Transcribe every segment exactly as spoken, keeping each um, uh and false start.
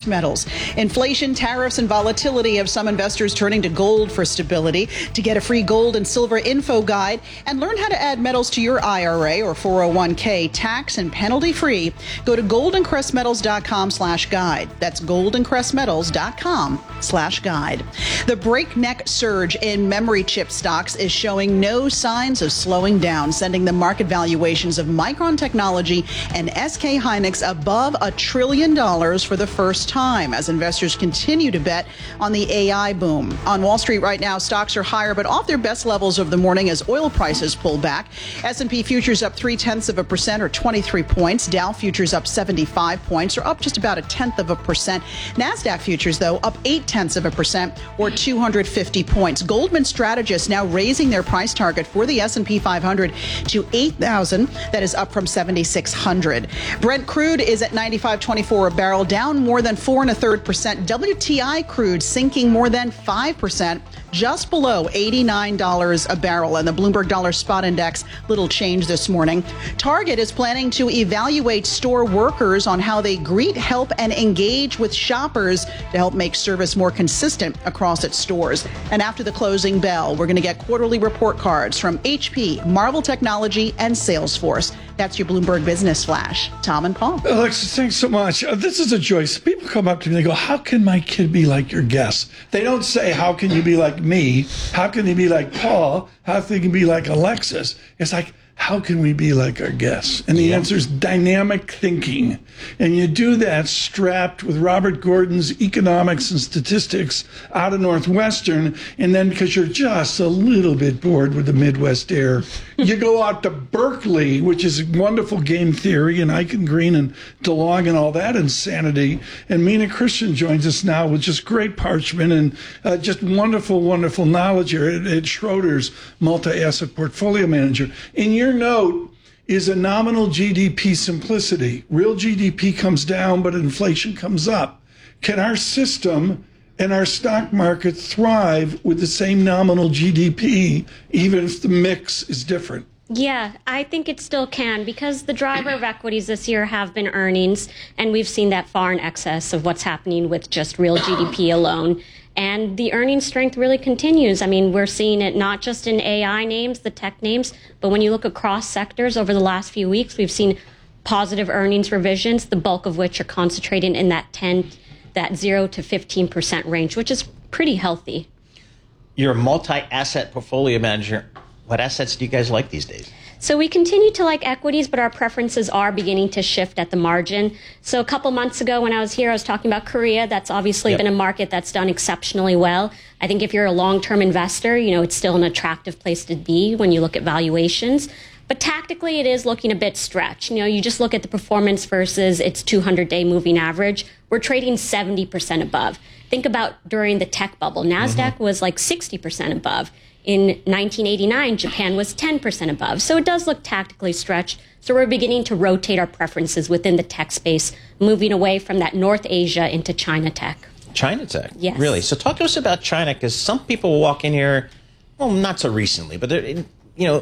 Metals. Inflation, tariffs, and volatility have some investors turning to gold for stability. To get a free gold and silver info guide and learn how to add metals to your I R A or four oh one k tax and penalty free, go to goldencrestmetals.com slash guide. That's goldencrestmetals.com slash guide. The breakneck surge in memory chip stocks is showing no signs of slowing down, sending the market valuations of Micron Technology and S K Hynix above a trillion dollars for the first time as investors continue to bet on the A I boom. On Wall Street right now, stocks are higher but off their best levels of the morning as oil prices pull back. S and P futures up three-tenths of a percent or twenty-three points. Dow futures up seventy-five points or up just about a tenth of a percent. NASDAQ futures, though, up eight-tenths of a percent or two hundred fifty points. Goldman strategists now raising their price target for the S and P five hundred to eight thousand. That is up from seventy-six hundred. Brent crude is at ninety-five twenty-four a barrel, down more than four and a third percent. W T I crude sinking more than five percent, just below eighty-nine dollars a barrel. And the Bloomberg Dollar Spot Index, little change this morning. Target is planning to evaluate store workers on how they greet, help, and engage with shoppers to help make service more consistent across its stores. And after the closing bell, we're going to get quarterly report cards from H P, Marvel Technology, and Salesforce. That's your Bloomberg Business Flash. Tom and Paul. Alexis, thanks so much. Uh, this is a joy. So people come up to me and they go, how can my kid be like your guest? They don't say, how can you be like me? How can you be like Paul? How can you be like Alexis? It's like, how can we be like our guests? And the yeah. answer is dynamic thinking. And you do that strapped with Robert Gordon's economics and statistics out of Northwestern. And then because you're just a little bit bored with the Midwest air, you go out to Berkeley, which is wonderful game theory, and Ike and Green and DeLong and all that insanity. And Mina Christian joins us now with just great parchment and uh, just wonderful, wonderful knowledge here at, at Schroders, multi-asset portfolio manager. In your note is a nominal G D P simplicity. Real G D P comes down, but inflation comes up. Can our system and our stock market thrive with the same nominal G D P, even if the mix is different? Yeah, I think it still can, because the driver of equities this year have been earnings, and we've seen that far in excess of what's happening with just real G D P alone. And the earnings strength really continues. I mean, we're seeing it not just in A I names, the tech names, but when you look across sectors over the last few weeks, we've seen positive earnings revisions, the bulk of which are concentrated in that ten, that zero to fifteen percent range, which is pretty healthy. You're a multi-asset portfolio manager. What assets do you guys like these days? So we continue to like equities, but our preferences are beginning to shift at the margin. So a couple months ago when I was here, I was talking about Korea. That's obviously yep. been a market that's done exceptionally well. I think if you're a long-term investor, you know, it's still an attractive place to be when you look at valuations. But tactically, it is looking a bit stretched. You know, you just look at the performance versus its two hundred day moving average. We're trading seventy percent above. Think about during the tech bubble. NASDAQ mm-hmm. was like sixty percent above. In nineteen eighty-nine, Japan was ten percent above. So it does look tactically stretched. So we're beginning to rotate our preferences within the tech space, moving away from that North Asia into China tech. China tech? Yes. Really? So talk to us about China, because some people walk in here, well, not so recently, but, you know,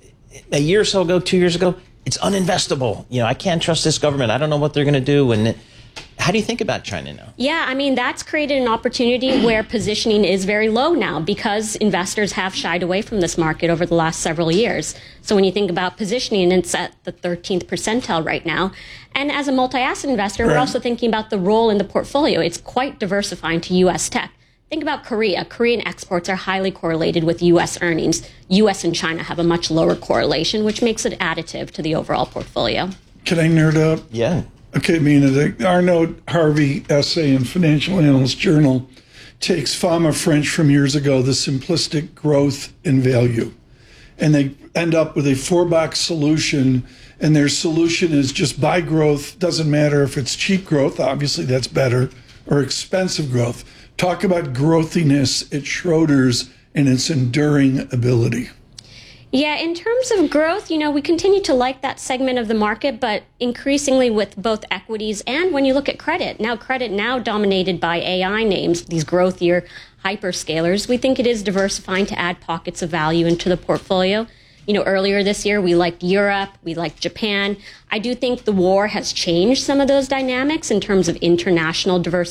a year or so ago, two years ago, it's uninvestable. You know, I can't trust this government. I don't know what they're going to do. And how do you think about China now? Yeah, I mean, that's created an opportunity where positioning is very low now because investors have shied away from this market over the last several years. So when you think about positioning, it's at the thirteenth percentile right now. And as a multi-asset investor, right. we're also thinking about the role in the portfolio. It's quite diversifying to U S tech. Think about Korea. Korean exports are highly correlated with U S earnings. U S and China have a much lower correlation, which makes it additive to the overall portfolio. Can I nerd up? Yeah. Okay, Mina, the Arnaud Harvey essay in Financial Analyst Journal takes Fama French from years ago, the simplistic growth and value. And they end up with a four-box solution, and their solution is just buy growth. Doesn't matter if it's cheap growth, obviously that's better, or expensive growth. Talk about growthiness at Schroders and its enduring ability. Yeah, in terms of growth, you know, we continue to like that segment of the market, but increasingly with both equities and when you look at credit. Now, credit now dominated by A I names, these growthier hyperscalers. We think it is diversifying to add pockets of value into the portfolio. You know, earlier this year, we liked Europe, we liked Japan. I do think the war has changed some of those dynamics in terms of international diversity.